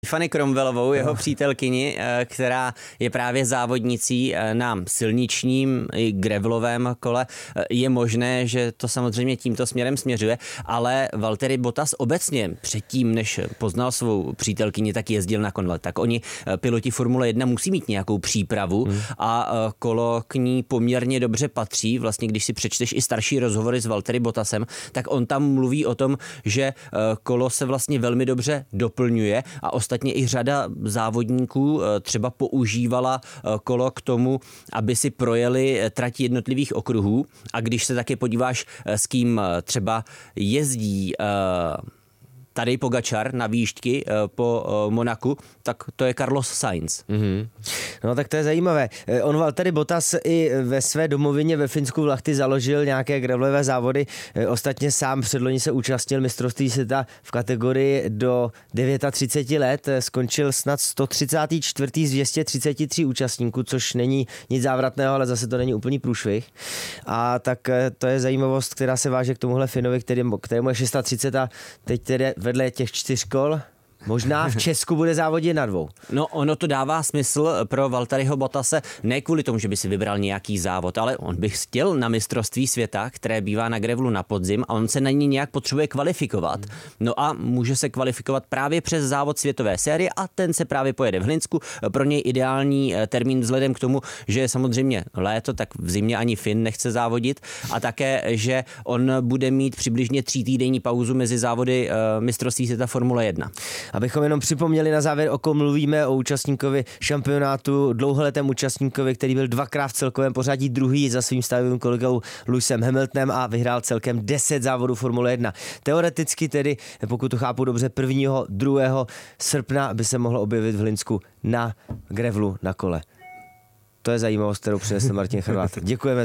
Fanny Cromwellovou, jeho přítelkyni, která je právě závodnicí na silničním i gravelovém kole. Je možné, že to samozřejmě tímto směrem směřuje, ale Valtteri Bottas obecně předtím, než poznal svou přítelkyni, tak jezdil na konle. Tak oni, piloti Formule 1, musí mít nějakou přípravu a kolo k ní poměrně dobře patří. Vlastně, když si přečteš i starší rozhovory s Valtteri Bottasem, tak on tam mluví o tom, že kolo se vlastně velmi dobře doplňuje a ostatně i řada závodníků třeba používala kolo k tomu, aby si projeli trať jednotlivých okruhů. A když se taky podíváš, s kým třeba jezdí Tadej Pogačar na výšťky po Monaku, tak to je Carlos Sainz. Mm-hmm. No tak to je zajímavé. On Valtteri Bottas i ve své domovině ve Finsku v Lahti založil nějaké gravelové závody. Ostatně sám předloni se účastnil mistrovství světa v kategorii do 39 let. Skončil snad 134. z 233 účastníků, což není nic závratného, ale zase to není úplný průšvih. A tak to je zajímavost, která se váže k tomuhle Finovi, kterému je 630 a teď tedy vedle těch 4 kol možná v Česku bude závodit na 2. No, ono to dává smysl pro Valtteriho Bottase, ne kvůli tomu, že by si vybral nějaký závod, ale on by chtěl na mistrovství světa, které bývá na gravelu na podzim, a on se na ní nějak potřebuje kvalifikovat. No a může se kvalifikovat právě přes závod světové série a ten se právě pojede v Hlinsku. Pro něj ideální termín vzhledem k tomu, že je samozřejmě léto, tak v zimě ani Fin nechce závodit, a také, že on bude mít přibližně 3týdenní pauzu mezi závody mistrovství světa Formule 1. Abychom jenom připomněli na závěr, o kom mluvíme, o účastníkovi šampionátu, dlouholetém účastníkovi, který byl 2krát v celkovém pořadí druhý za svým stávivým kolegou Lewisem Hamiltonem a vyhrál celkem 10 závodů Formule 1. Teoreticky tedy, pokud to chápu dobře, 1. 2. srpna by se mohlo objevit v Hlinsku na gravelu na kole. To je zajímavost, kterou přinesl Martin Chrvát. Děkujeme.